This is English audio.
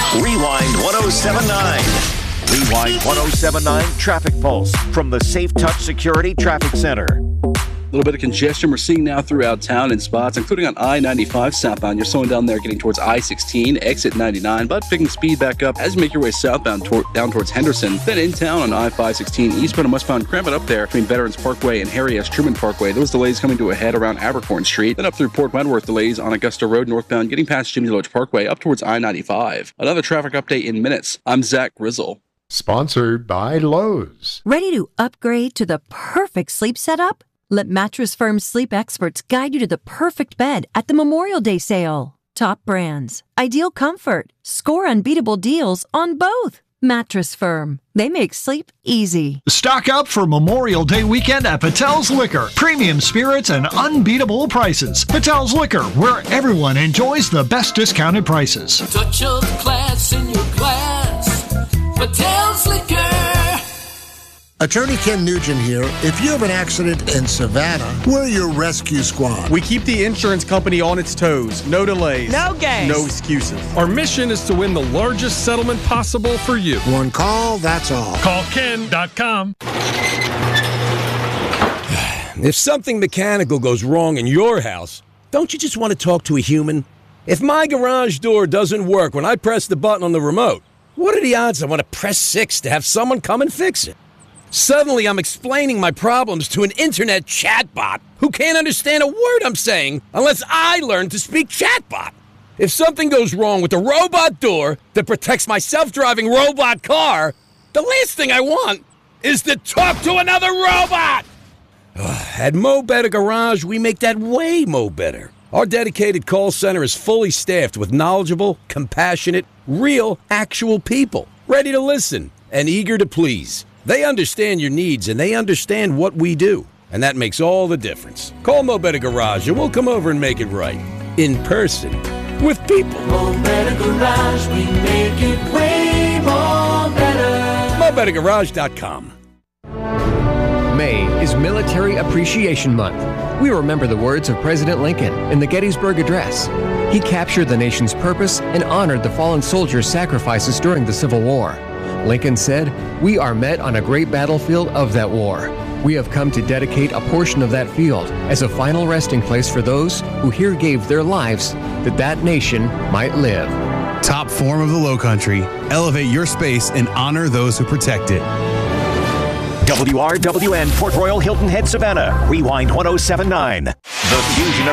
Rewind 1079. Rewind 1079 Traffic Pulse from the Safe Touch Security Traffic Center. A little bit of congestion we're seeing now throughout town in spots, including on I-95 southbound. You're slowing down there getting towards I-16, exit 99, but picking speed back up as you make your way southbound down towards Henderson. Then in town on I-516 eastbound and westbound, cramp it up there between Veterans Parkway and Harry S. Truman Parkway. Those delays coming to a head around Abercorn Street. Then up through Port Wentworth, delays on Augusta Road northbound, getting past Jimmy Lodge Parkway up towards I-95. Another traffic update in minutes. I'm Zach Grizzle. Sponsored by Lowe's. Ready to upgrade to the perfect sleep setup? Let Mattress Firm's sleep experts guide you to the perfect bed at the Memorial Day sale. Top brands, ideal comfort, score unbeatable deals on both. Mattress Firm. They make sleep easy. Stock up for Memorial Day weekend at Patel's Liquor. Premium spirits and unbeatable prices. Patel's Liquor, where everyone enjoys the best discounted prices. Touch of class in your glass. Patel's Liquor. Attorney Ken Nugent here. If you have an accident in Savannah, we're your rescue squad. We keep the insurance company on its toes. No delays. No games. No excuses. Our mission is to win the largest settlement possible for you. One call, that's all. CallKen.com. If something mechanical goes wrong in your house, don't you just want to talk to a human? If my garage door doesn't work when I press the button on the remote, what are the odds I want to press 6 to have someone come and fix it? Suddenly, I'm explaining my problems to an internet chatbot who can't understand a word I'm saying unless I learn to speak chatbot. If something goes wrong with the robot door that protects my self-driving robot car, the last thing I want is to talk to another robot! At Mo Better Garage, we make that way mo better. Our dedicated call center is fully staffed with knowledgeable, compassionate, real, actual people, ready to listen and eager to please. They understand your needs, and they understand what we do. And that makes all the difference. Call Mo Better Garage, and we'll come over and make it right. In person. With people. Mo Better Garage, we make it way more better. MoBetterGarage.com. May is Military Appreciation Month. We remember the words of President Lincoln in the Gettysburg Address. He captured the nation's purpose and honored the fallen soldiers' sacrifices during the Civil War. Lincoln said, "We are met on a great battlefield of that war. We have come to dedicate a portion of that field as a final resting place for those who here gave their lives that that nation might live." Top form of the Lowcountry. Elevate your space and honor those who protect it. WRWN Port Royal Hilton Head Savannah. Rewind 1079. The fusion of